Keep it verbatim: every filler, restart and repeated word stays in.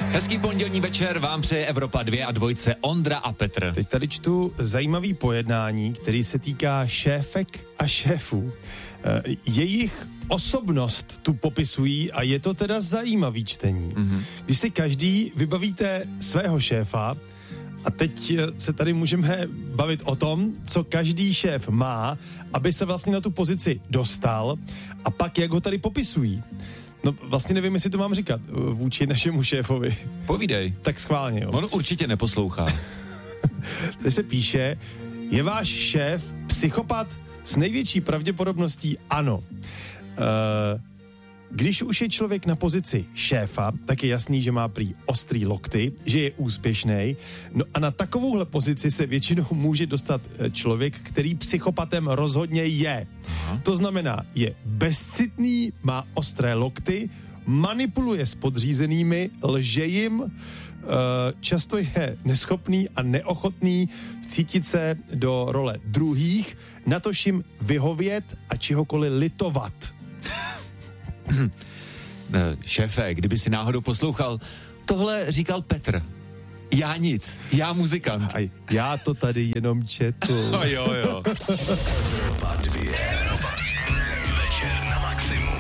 Hezký pondělní večer vám přeje Evropa dva a dvojce Ondra a Petr. Teď tady čtu zajímavý pojednání, který se týká šéfek a šéfů. E, jejich osobnost tu popisují a je to teda zajímavý čtení. Mm-hmm. Když si každý vybavíte svého šéfa, a teď se tady můžeme bavit o tom, co každý šéf má, aby se vlastně na tu pozici dostal, a pak jak ho tady popisují. No vlastně nevím, jestli to mám říkat vůči našemu šéfovi. Povídej. Tak schválně, jo. On určitě neposlouchá. Tady se píše, je váš šéf psychopat? S největší pravděpodobností ano. Uh, když už je člověk na pozici šéfa, tak je jasný, že má prý ostrý lokty, že je úspěšný. No a na takovouhle pozici se většinou může dostat člověk, který psychopatem rozhodně je. Aha. To znamená, je bezcitný, má ostré lokty, manipuluje s podřízenými, lže jim, často je neschopný a neochotný vcítit se do role druhých, natož jim vyhovět a čehokoliv litovat. Šéfe, kdyby si náhodou poslouchal, tohle říkal Petr. Já nic, já muzikant. Aj, já to tady jenom četl. jo, jo.